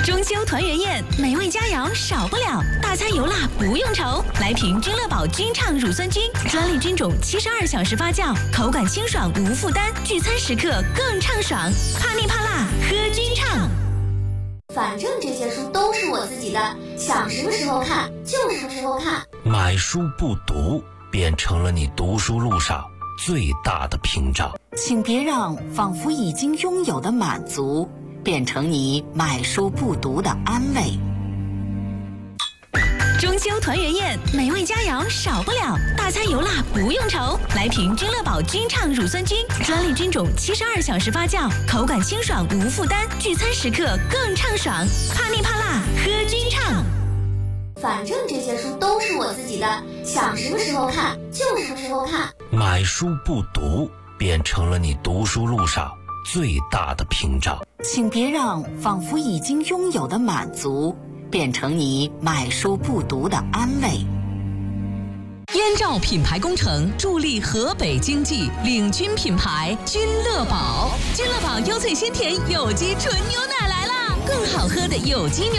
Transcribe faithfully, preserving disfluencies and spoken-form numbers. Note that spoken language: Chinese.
中秋团圆宴，美味佳肴少不了，大餐油辣不用愁。来瓶君乐宝君畅乳酸菌，专利菌种，七十二小时发酵，口感清爽无负担，聚餐时刻更畅爽。怕腻怕辣，喝君畅。 反正这些书都是我自己的，想什么时候看就什么时候看。 买书不读，变成了你读书路上最大的屏障。 请别让仿佛已经拥有的满足变成你买书不读的安慰。 中秋团圆宴，美味佳肴少不了，大餐油辣不用愁。来瓶君乐宝君畅乳酸菌，专利菌种，七十二小时发酵，口感清爽无负担，聚餐时刻更畅爽。怕腻怕辣，喝君畅。 反正这些书都是我自己的，想什么时候看就什么时候看。 买书不读，变成了你读书路上最大的屏障。 请别让仿佛已经拥有的满足变成你买书不读的安慰。 燕赵品牌工程助力河北经济，领军品牌君乐宝。君乐宝优萃鲜甜有机纯牛奶来啦！更好喝的有机牛